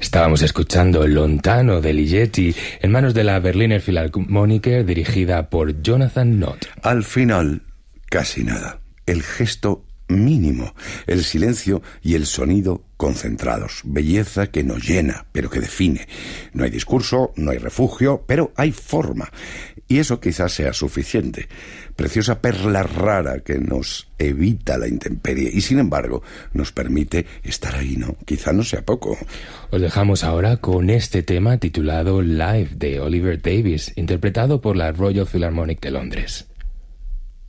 Estábamos escuchando Lontano de Ligeti en manos de la Berliner Philharmoniker, dirigida por Jonathan Nott. Al final, casi nada. El gesto mínimo, el silencio y el sonido concentrados. Belleza que nos llena, pero que define. No hay discurso, no hay refugio, pero hay forma. Y eso quizás sea suficiente. Preciosa perla rara que nos evita la intemperie y sin embargo nos permite estar ahí, ¿no? Quizá no sea poco. Os dejamos ahora con este tema titulado Live de Oliver Davies, interpretado por la Royal Philharmonic de Londres.